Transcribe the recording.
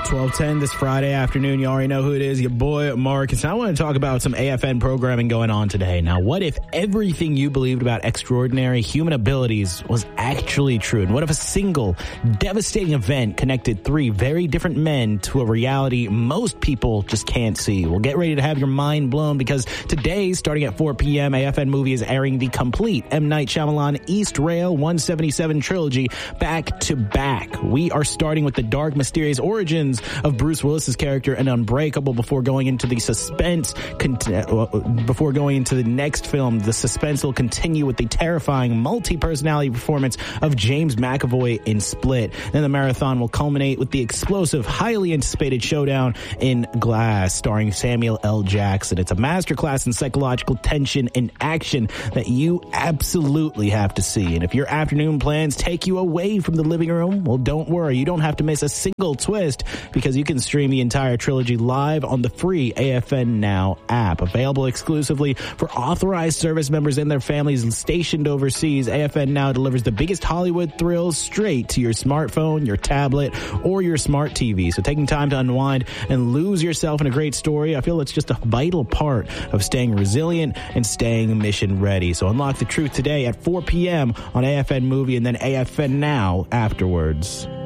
12:10 this Friday afternoon. You already know who it is, your boy Marcus. I want to talk about some AFN programming going on today. Now, what if everything you believed about extraordinary human abilities was actually true? And what if a single devastating event connected three very different men to a reality most people just can't see? Well, get ready to have your mind blown, because today, starting at 4 p.m., AFN Movie is airing the complete M. Night Shyamalan East Rail 177 trilogy back to back. We are starting with the dark, mysterious origins of Bruce Willis's character in Unbreakable before going into the suspense. Before going into the next film, the suspense will continue with the terrifying multi-personality performance of James McAvoy in Split. Then the marathon will culminate with the explosive, highly anticipated showdown in Glass, starring Samuel L. Jackson. It's a masterclass in psychological tension and action that you absolutely have to see. And if your afternoon plans take you away from the living room, well, don't worry. You don't have to miss a single twist, because you can stream the entire trilogy live on the free AFN Now app. Available exclusively for authorized service members and their families stationed overseas, AFN Now delivers the biggest Hollywood thrills straight to your smartphone, your tablet, or your smart TV. So taking time to unwind and lose yourself in a great story, I feel it's just a vital part of staying resilient and staying mission ready. So unlock the truth today at 4 p.m. on AFN Movie and then AFN Now afterwards.